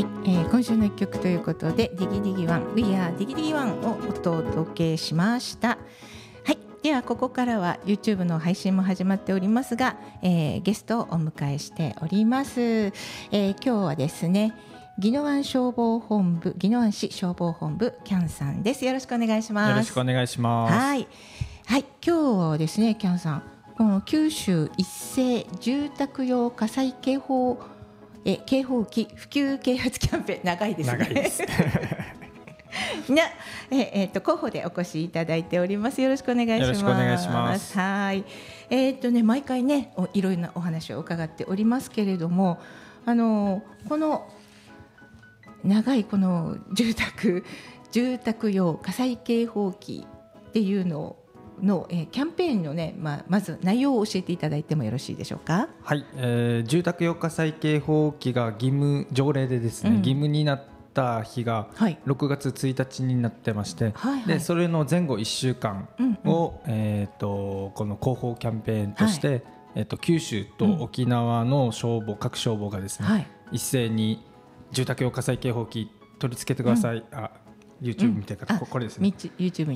、今週の一曲ということでディギディギワン We are ディギディギワンをお届けしました。はい、ではここからは YouTube の配信も始まっておりますが、ゲストをお迎えしております。今日はですね、宜野湾市消防本部キャンさんです。よろしくお願いします。 よろしくお願いします。 はい、はい、今日はですね、キャンさん、この九州一斉住宅用火災警報器普及啓発キャンペーン、長いですね。 長いです広報でお越しいただいております。よろしくお願いします。 よろしくお願いします。 はい、毎回ね、いろいろなお話を伺っておりますけれども、この長いこの住宅用火災警報器っていうのキャンペーンのね、まず内容を教えていただいてもよろしいでしょうか。 はい、住宅用火災警報器が条例でですね、義務になった日が6月1日になってまして、でそれの前後1週間を、この広報キャンペーンとして、九州と沖縄の各消防がですね、一斉に住宅用火災警報器取り付けてください。YouTube 見てから、これですね。 YouTube